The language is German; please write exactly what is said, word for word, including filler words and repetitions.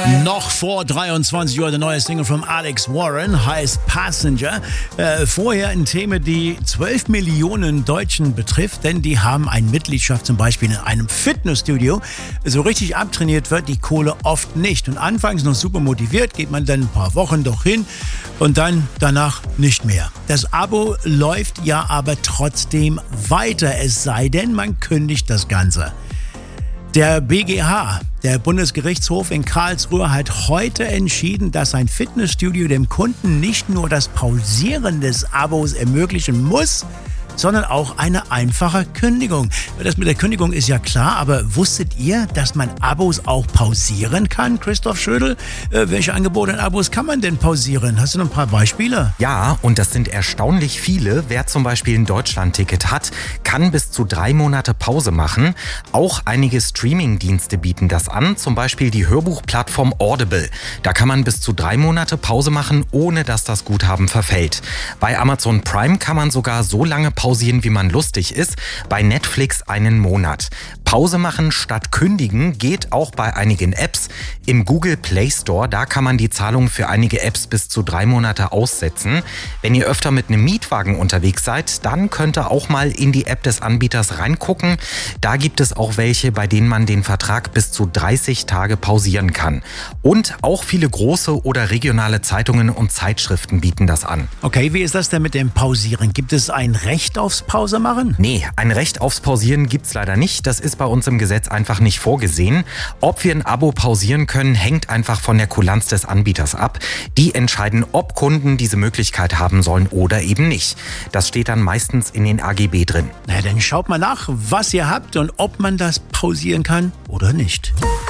Noch vor dreiundzwanzig Uhr der neue Single von Alex Warren heißt Passenger. Äh, vorher ein Thema, die zwölf Millionen Deutschen betrifft, denn die haben eine Mitgliedschaft zum Beispiel in einem Fitnessstudio. So richtig abtrainiert wird die Kohle oft nicht. Und anfangs noch super motiviert, geht man dann ein paar Wochen doch hin und dann danach nicht mehr. Das Abo läuft ja aber trotzdem weiter, es sei denn, man kündigt das Ganze. Der B G H, der Bundesgerichtshof in Karlsruhe, hat heute entschieden, dass ein Fitnessstudio dem Kunden nicht nur das Pausieren des Abos ermöglichen muss, sondern auch eine einfache Kündigung. Das mit der Kündigung ist ja klar, aber wusstet ihr, dass man Abos auch pausieren kann? Christoph Schödel, äh, welche Angebote und Abos kann man denn pausieren? Hast du noch ein paar Beispiele? Ja, und das sind erstaunlich viele. Wer zum Beispiel ein Deutschland-Ticket hat, kann bis zu drei Monate Pause machen. Auch einige Streaming-Dienste bieten das an, zum Beispiel die Hörbuchplattform Audible. Da kann man bis zu drei Monate Pause machen, ohne dass das Guthaben verfällt. Bei Amazon Prime kann man sogar so lange pausieren, wie man lustig ist, bei Netflix einen Monat. Pause machen statt kündigen geht auch bei einigen Apps. Im Google Play Store, da kann man die Zahlung für einige Apps bis zu drei Monate aussetzen. Wenn ihr öfter mit einem Mietwagen unterwegs seid, dann könnt ihr auch mal in die App des Anbieters reingucken. Da gibt es auch welche, bei denen man den Vertrag bis zu dreißig Tage pausieren kann. Und auch viele große oder regionale Zeitungen und Zeitschriften bieten das an. Okay, wie ist das denn mit dem Pausieren? Gibt es ein Recht aufs Pause machen? Nee, ein Recht aufs Pausieren gibt's leider nicht. Das ist bei uns im Gesetz einfach nicht vorgesehen. Ob wir ein Abo pausieren können, hängt einfach von der Kulanz des Anbieters ab. Die entscheiden, ob Kunden diese Möglichkeit haben sollen oder eben nicht. Das steht dann meistens in den A G B drin. Na, dann schaut mal nach, was ihr habt und ob man das pausieren kann oder nicht.